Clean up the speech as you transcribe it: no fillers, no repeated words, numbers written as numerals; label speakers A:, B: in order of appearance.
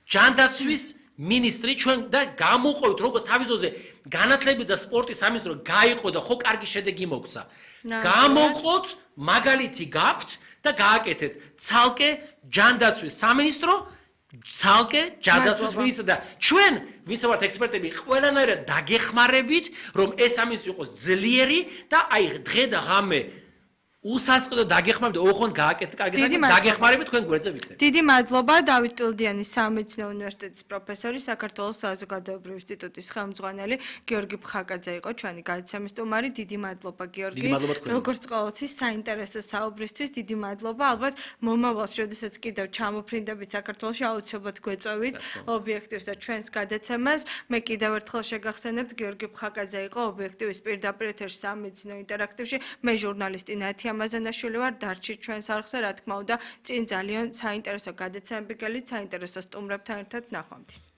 A: ჯანდაცვის მინისტრი ჩვენ და გამოყვებით როგორ თავის ძოზე განათლების და სპორტის სამინისტრო გაიყო და ხო კარგი შედეგი მოგცა. გამოყოთ, მაგალითი გაქვთ და გააკეთეთ. ცალკე ჯანდაცვის სამინისტრო, ცალკე ჯანდაცვის მინისტრი და ჩვენ ვინც ვართ ექსპერტები, ყველანაირად დაგეხმარებით, რომ ეს სამინისტრო იყოს ძლიერი და აი დღე და ღამე უსასყიდო დაგეხმარებით, ოღონდ გააკეთეთ კარგი საქმე, დაგეხმარებით თქვენ გვერდზე ვიქნებით.
B: დიდი მადლობა დავით ტულდიანის სამედიცინო უნივერსიტეტის პროფესორი, საქართველოს საზოგადოებრივი ინსტიტუტის ხელმძღვანელი გიორგი ფხაკაძე იყო ჩვენი გადაცემის სტუმარი. დიდი მადლობა გიორგი. როგორც ყოველთვის საინტერესო საუბრისთვის დიდი მადლობა. ალბათ მომავალში, როდესაც კიდევ ჩამოფრინდებით საქართველოში, აუცილებლად გვეწევით ობიექტივს და ჩვენს გადაცემას. მე კიდევ ერთხელ შეგახსენებთ, გიორგი ფხაკაძე იყო ობიექტივის პირდაპირ ეთერში სამედიცინო ინტერაქტივში. მე ჟურნალისტი ნათია მაზანაშვილი ვარ, დარჩით ჩვენს არხზე, რა თქმა უნდა, წინ ძალიან საინტერესო გადაცემები გელით, საინტერესო სტუმრებთან ერთად ნახვამდის.